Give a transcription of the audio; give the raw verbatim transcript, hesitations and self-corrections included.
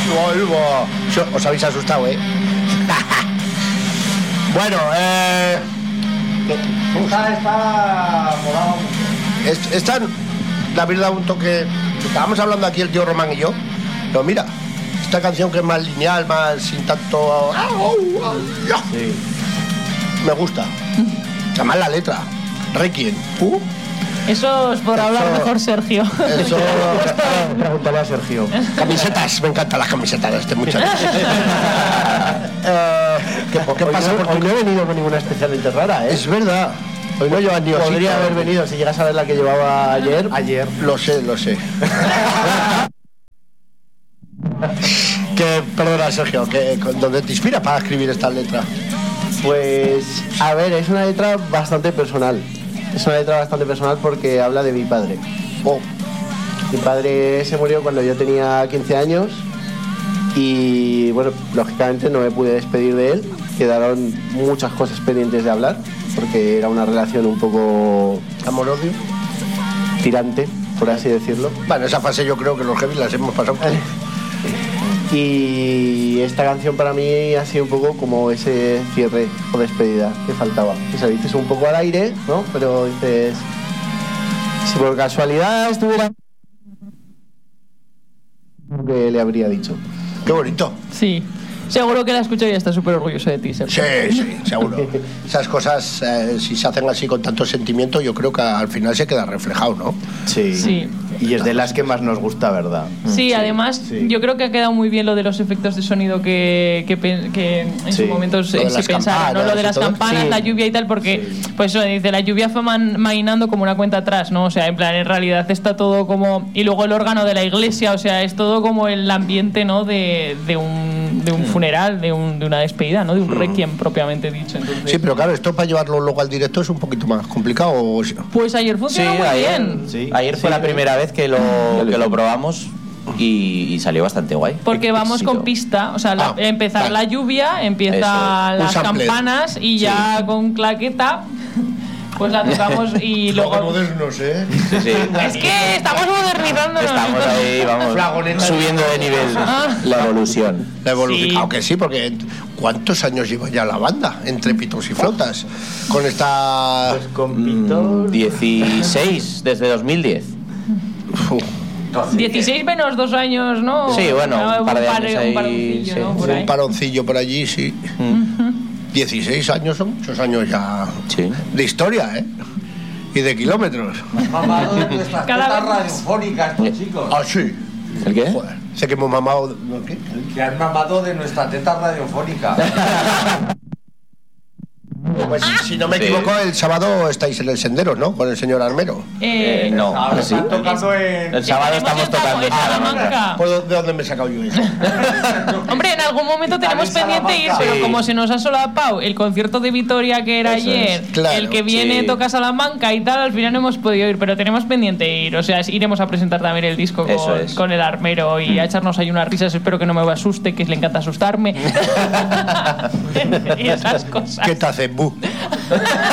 Os habéis asustado, ¿eh? Bueno, eh... Susa está molado mucho. Es, están, la verdad, un toque... Estábamos hablando aquí el tío Román y yo, pero mira, esta canción que es más lineal, más sin tanto... Sí. Me gusta. Además la letra. Requiem. Uh. Eso os podrá hablar mejor Sergio. Eso... Pregúntale a Sergio. Camisetas, me encantan las camisetas de este muchacho. eh, ¿Qué, ¿qué hoy pasa? No, Porque hoy no he venido con ninguna especialmente rara, ¿eh? es verdad. Hoy no llevan ni osito. Podría haber venido, si llegas a ver la que llevaba ayer. Ayer. Lo sé, lo sé. que, perdona, Sergio, que, ¿dónde te inspira para escribir esta letra? Pues, a ver, es una letra bastante personal. Es una letra bastante personal porque habla de mi padre. Oh. Mi padre se murió cuando yo tenía quince años y, bueno, lógicamente no me pude despedir de él. Quedaron muchas cosas pendientes de hablar porque era una relación un poco... ¿Amor-odio? Tirante, por así decirlo. Bueno, esa fase yo creo que los heavy las hemos pasado. Y esta canción para mí ha sido un poco como ese cierre o despedida que faltaba. O sea, dices un poco al aire, ¿no? Pero dices, si por casualidad estuviera... que le habría dicho. Qué bonito. Sí. Seguro que la escucha y está súper orgulloso de ti, Sergio. Sí, sí, seguro. Esas cosas, eh, si se hacen así con tanto sentimiento, yo creo que al final se queda reflejado, ¿no? Sí. Sí. Y es de las que más nos gusta, ¿verdad? Sí, sí, además, sí. Yo creo que ha quedado muy bien lo de los efectos de sonido que, que, que en sí. su momento se, se pensaron, ¿no? Lo de las campanas, sí. La lluvia y tal, porque, sí. pues eso, dice, la lluvia fue man, mainando como una cuenta atrás, ¿no? O sea, en plan, en realidad está todo como... Y luego el órgano de la iglesia, o sea, es todo como el ambiente, ¿no? De, de un, de un funeral, de, un, de una despedida, ¿no? De un requiem propiamente dicho. Entonces, sí, pero claro, esto para llevarlo luego al directo es un poquito más complicado. ¿O? Pues ayer funcionó sí, muy ayer, bien. Sí. Ayer fue sí, la primera vez que lo, que lo probamos y, y salió bastante guay. Porque vamos Éxito. con pista, o sea, la, ah, empezar vale. la lluvia, empieza las campanas y ya sí. con claqueta pues la tocamos y luego... Estamos modernos, ¿eh? Sí, sí. Es que estamos modernizándonos. Estamos ahí, vamos, subiendo de nivel. Ah. La evolución. La evolución. Sí. Aunque sí, porque ¿cuántos años lleva ya la banda entre pitos y flautas? Con esta... Pues con pitos... dieciséis, desde dos mil diez. Uf. dieciséis menos dos años, ¿no? Sí, bueno, un par de años ahí, un paroncillo, sí. ¿no? Por ahí. Un paroncillo por allí, sí. Uh-huh. dieciséis años son muchos años ya sí. de historia, ¿eh? Y de kilómetros. Mamado de nuestras tetas radiofónicas, estos chicos. Ah, sí. ¿El qué? Joder, sé que hemos mamado... ¿no? ¿Qué? Que han mamado de nuestra teta radiofónica. Pues si no me sí. equivoco, el sábado estáis en el Sendero, ¿no? Con el señor Armero. Eh, no, ahora ¿sí? tocando en... El sábado estamos tocando en Salamanca. ¿De dónde me he sacado yo eso? Hombre, en algún momento tenemos pendiente ir, pero sí. como se nos ha solapado el concierto de Vitoria que era eso ayer, es. Claro, el que viene sí. toca Salamanca y tal, al final no hemos podido ir, pero tenemos pendiente ir. O sea, iremos a presentar también el disco con, con el Armero y mm. a echarnos ahí unas risas. Espero que no me asuste, que le encanta asustarme. Y esas cosas. ¿Qué te hace, bu?